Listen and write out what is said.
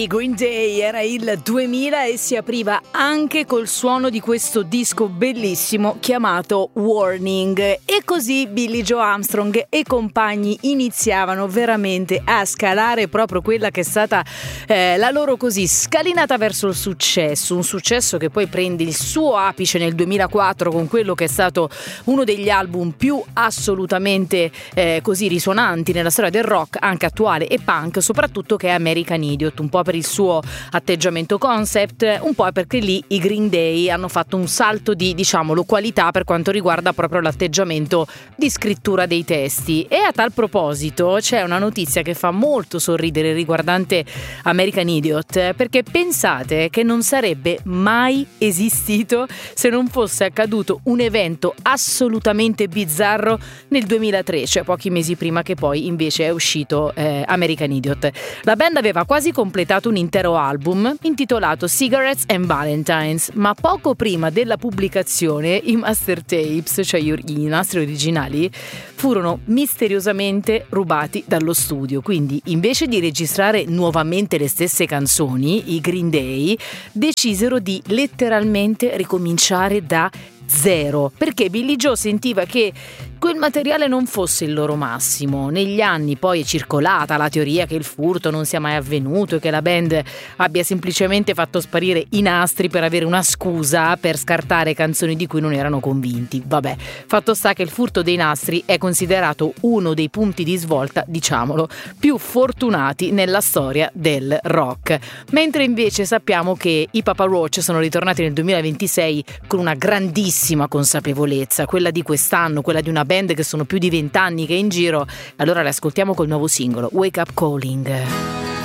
I Green Day, era il 2000 e si apriva anche col suono di questo disco bellissimo chiamato Warning, e così Billie Joe Armstrong e compagni iniziavano veramente a scalare proprio quella che è stata la loro così scalinata verso il successo, un successo che poi prende il suo apice nel 2004 con quello che è stato uno degli album più assolutamente così risonanti nella storia del rock anche attuale e punk, soprattutto, che è American Idiot, un po' per il suo atteggiamento concept, un po' perché lì i Green Day hanno fatto un salto di, diciamolo, qualità per quanto riguarda proprio l'atteggiamento di scrittura dei testi. E a tal proposito c'è una notizia che fa molto sorridere riguardante American Idiot, perché pensate che non sarebbe mai esistito se non fosse accaduto un evento assolutamente bizzarro nel 2003, cioè pochi mesi prima che poi invece è uscito American Idiot. La band aveva quasi completato un intero album intitolato Cigarettes and Valentines, ma poco prima della pubblicazione i master tapes, cioè i nastri originali, furono misteriosamente rubati dallo studio. Quindi invece di registrare nuovamente le stesse canzoni, i Green Day decisero di letteralmente ricominciare da zero, perché Billie Joe sentiva che quel materiale non fosse il loro massimo. Negli anni poi è circolata la teoria che il furto non sia mai avvenuto e che la band abbia semplicemente fatto sparire i nastri per avere una scusa per scartare canzoni di cui non erano convinti. Vabbè, fatto sta che il furto dei nastri è considerato uno dei punti di svolta, diciamolo, più fortunati nella storia del rock. Mentre invece sappiamo che i Papa Roach sono ritornati nel 2026 con una grandissima consapevolezza, quella di quest'anno, quella di una band che sono più di 20 anni che è in giro. Allora le ascoltiamo col nuovo singolo Wake Up Calling.